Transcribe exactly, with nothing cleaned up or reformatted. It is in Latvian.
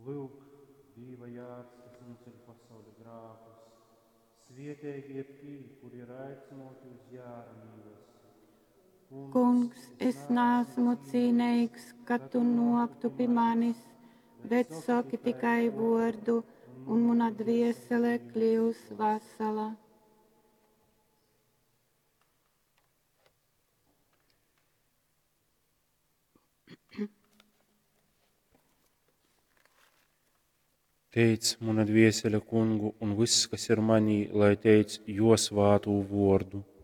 Lūk, Dieva jārds, kas noceļ pasauli grākus, svietēgie pī, kur ir aicinoti uz jāra mīlestību. Kungs, es neesmu cīnīgs, ka tu noktu pie manis, bet saki tikai vārdu, un mana dviesele kļūs vesela. Teic, mana dviesele Kungu, un viss, kas ir manī, lai teic jo svātu vārdu.